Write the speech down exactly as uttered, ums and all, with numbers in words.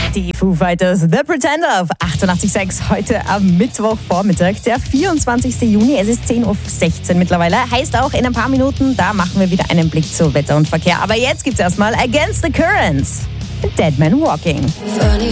Die Foo Fighters, The Pretender auf achtundachtzig Komma sechs, heute am Mittwochvormittag, der vierundzwanzigsten Juni. Es ist zehn Uhr sechzehn mittlerweile. Heißt auch, in ein paar Minuten, da machen wir wieder einen Blick zu Wetter und Verkehr. Aber jetzt gibt's erstmal Against the Currents, Dead Man Walking.